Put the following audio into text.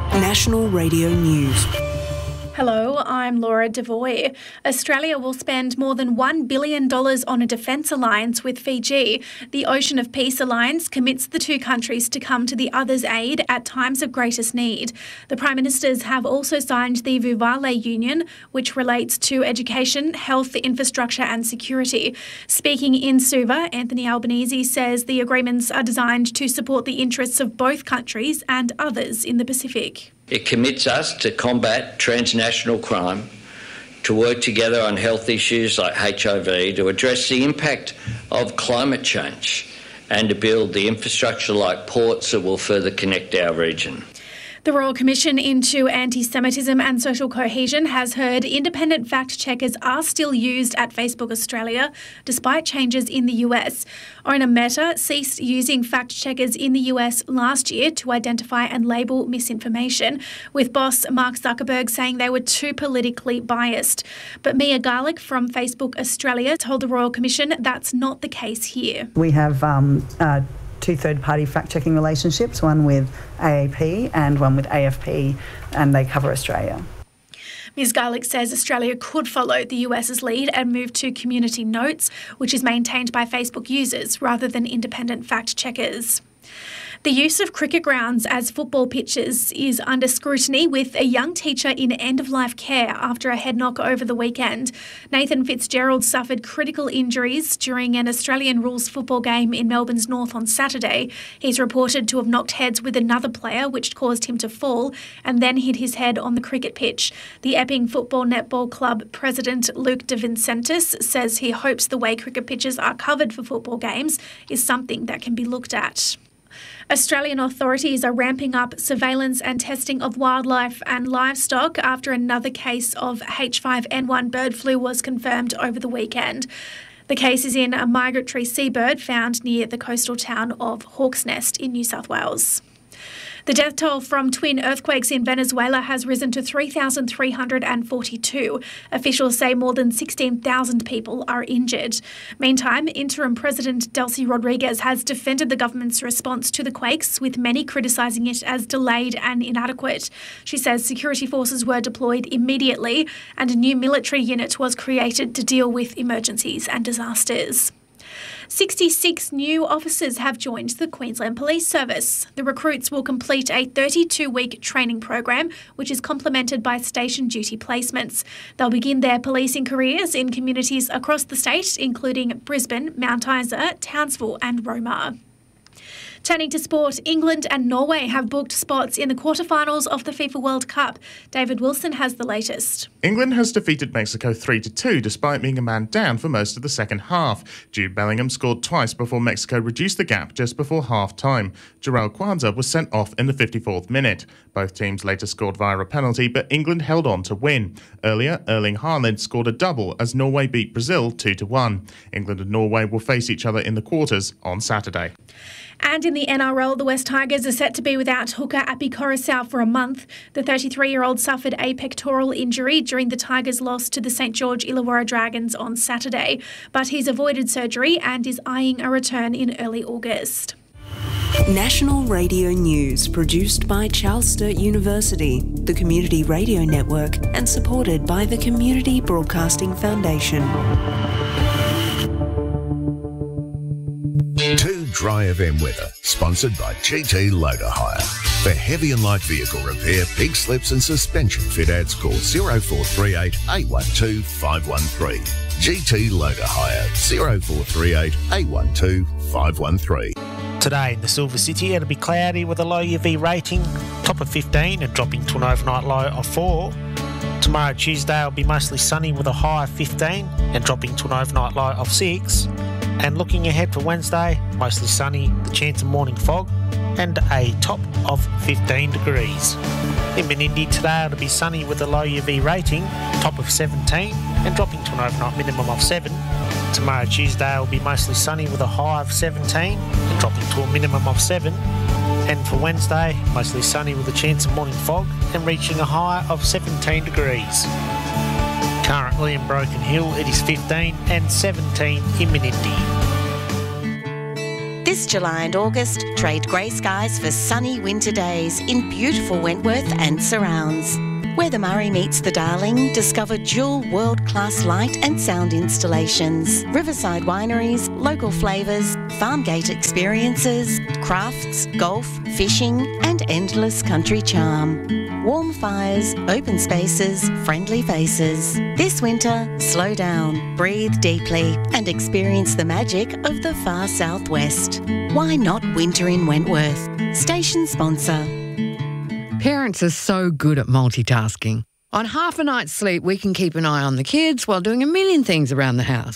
National Radio News. Hello, I'm Laura Devoy. Australia will spend more than $1 billion on a defence alliance with Fiji. The Ocean of Peace Alliance commits the two countries to come to the other's aid at times of greatest need. The Prime Ministers have also signed the Vuvale Union, which relates to education, health, infrastructure and security. Speaking in Suva, Anthony Albanese says the agreements are designed to support the interests of both countries and others in the Pacific. It commits us to combat transnational crime, to work together on health issues like HIV, to address the impact of climate change, and to build the infrastructure like ports that will further connect our region. The Royal Commission into Anti-Semitism and Social Cohesion has heard independent fact-checkers are still used at Facebook Australia, despite changes in the US. Owner Meta ceased using fact-checkers in the US last year to identify and label misinformation, with boss Mark Zuckerberg saying they were too politically biased. But Mia Garlick from Facebook Australia told the Royal Commission that's not the case here. We have two third-party fact-checking relationships, one with AAP and one with AFP, and they cover Australia. Ms Garlick says Australia could follow the US's lead and move to community notes, which is maintained by Facebook users rather than independent fact-checkers. The use of cricket grounds as football pitches is under scrutiny, with a young teacher in end-of-life care after a head knock over the weekend. Nathan Fitzgerald suffered critical injuries during an Australian rules football game in Melbourne's north on Saturday. He's reported to have knocked heads with another player, which caused him to fall and then hit his head on the cricket pitch. The Epping Football Netball Club president Luke De Vincentis says he hopes the way cricket pitches are covered for football games is something that can be looked at. Australian authorities are ramping up surveillance and testing of wildlife and livestock after another case of H5N1 bird flu was confirmed over the weekend. The case is in a migratory seabird found near the coastal town of Hawk's Nest in New South Wales. The death toll from twin earthquakes in Venezuela has risen to 3,342. Officials say more than 16,000 people are injured. Meantime, interim President Delcy Rodriguez has defended the government's response to the quakes, with many criticising it as delayed and inadequate. She says security forces were deployed immediately and a new military unit was created to deal with emergencies and disasters. 66 new officers have joined the Queensland Police Service. The recruits will complete a 32-week training program, which is complemented by station duty placements. They'll begin their policing careers in communities across the state, including Brisbane, Mount Isa, Townsville and Roma. Turning to sport, England and Norway have booked spots in the quarterfinals of the FIFA World Cup. David Wilson has the latest. England has defeated Mexico 3-2 despite being a man down for most of the second half. Jude Bellingham scored twice before Mexico reduced the gap just before half-time. Jarrell Kwanzaa was sent off in the 54th minute. Both teams later scored via a penalty, but England held on to win. Earlier, Erling Haaland scored a double as Norway beat Brazil 2-1. England and Norway will face each other in the quarters on Saturday. And in the NRL, the West Tigers are set to be without hooker Api Coruscant for a month. The 33-year-old suffered a pectoral injury during the Tigers' loss to the St George Illawarra Dragons on Saturday, but he's avoided surgery and is eyeing a return in early August. National Radio News, produced by Charles Sturt University, the Community Radio Network, and supported by the Community Broadcasting Foundation. Too Dry FM weather, sponsored by GT Loader Hire. For heavy and light vehicle repair, pig slips and suspension fit-outs, call 0438 812 513. GT Loader Hire, 0438 812 513. Today in the Silver City, it'll be cloudy with a low UV rating, top of 15 and dropping to an overnight low of 4. Tomorrow, Tuesday, will be mostly sunny with a high of 15 and dropping to an overnight low of 6. And looking ahead for Wednesday, mostly sunny, the chance of morning fog and a top of 15 degrees. In Menindee today, it'll be sunny with a low UV rating, top of 17 and dropping to an overnight minimum of 7. Tomorrow, Tuesday, will be mostly sunny with a high of 17 and dropping to a minimum of 7. And for Wednesday, mostly sunny with a chance of morning fog and reaching a high of 17 degrees. Currently in Broken Hill, it is 15 and 17 in Menindee. This July and August, trade grey skies for sunny winter days in beautiful Wentworth and surrounds. Where the Murray meets the Darling, discover dual world-class light and sound installations, riverside wineries, local flavours, farm gate experiences, crafts, golf, fishing and endless country charm. Warm fires, open spaces, friendly faces. This winter, slow down, breathe deeply and experience the magic of the far southwest. Why not winter in Wentworth? Station sponsor. Parents are so good at multitasking. On half a night's sleep, we can keep an eye on the kids while doing a million things around the house.